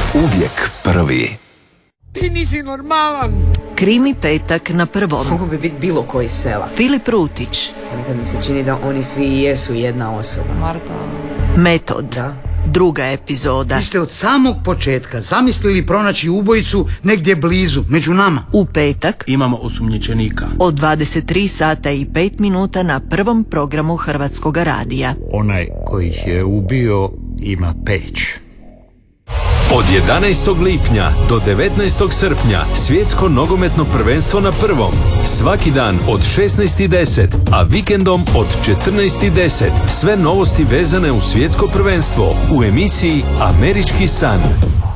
Uvijek prvi. Ti nisi normalan. Krimi petak na Prvom. Mogu bi biti bilo koji sela. Filip Rutić. Nekad mi se čini da oni svi i jesu jedna osoba. Marta. Metod. Da. Druga epizoda. Vi ste od samog početka zamislili pronaći ubojicu negdje blizu, među nama. U petak Imamo osumnjičenika. od 23 sata i 5 minuta na Prvom programu Hrvatskog radija. Onaj koji ih je ubio ima peć. Od 11. lipnja do 19. srpnja svjetsko nogometno prvenstvo na Prvom. Svaki dan od 16:10, a vikendom od 14:10. Sve novosti vezane uz svjetsko prvenstvo u emisiji Američki san.